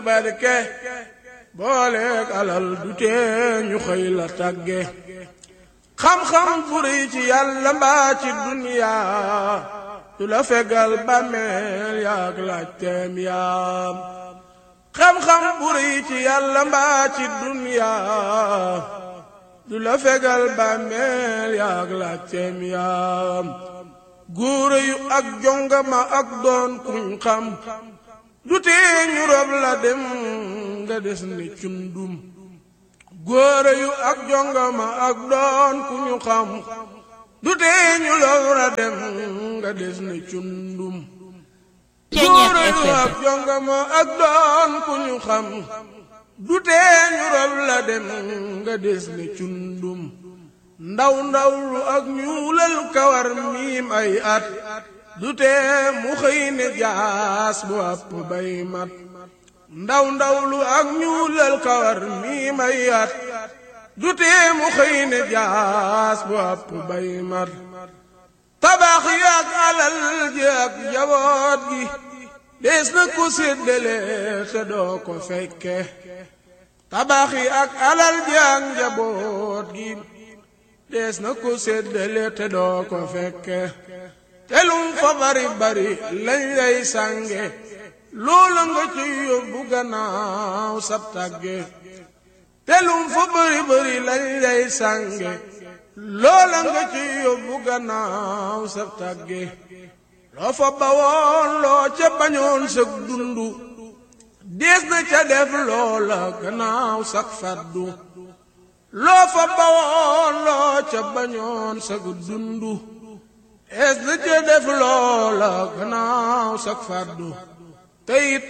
barke booleek alal du tee ñu xëy la tàgge xam-xam bu rëy ci yàlla mbaa ci duniyaa du la fegal bàmmeel yaak laajteem yaam xam-xam bu rëy ci yàlla mbaa ci duniyaa du la fegal bàmmeel yaak laajteem yaam góor yu ak jongama ak doon kuñ xam du tee ñu rob la dem nga des ne cundum góor yu ak jongama ak doon ku ñu xam du tee ñu rob la dem nga des ne cundum góor yu ak jongama ak doon ku ñu xam du tee ñu rob la dem nga des ne cundum ndaw ndaw lu ak ñuulal kawar miim ay at du tee mu xëy ne jaas bu àpp bay mat ndaw ndaw lu ak ñuulal kawar mii may at du tee mu xëy ne jaas bu àpp bay mat tabax yi ak alal ji ak jaboot gi dees na ko séddale te doo ko fekke tabax yi ak alal ji ak jaboot gi dees na ko séddale te doo ko fekke telum fa bari bari lañ lay sànge loola nga ci yóbbu gannaaw sab tàgge telum fa bari bari lañ lay sànge loola nga ci yóbbu gannaaw sab tàgge loo fa bawoon loo ca bañoon sag dundu dees na ca def loola gannaaw sag faddu loo fa bawoon loo ca bañoon sag dundu es na ca def loola gannaaw sak faddu teyit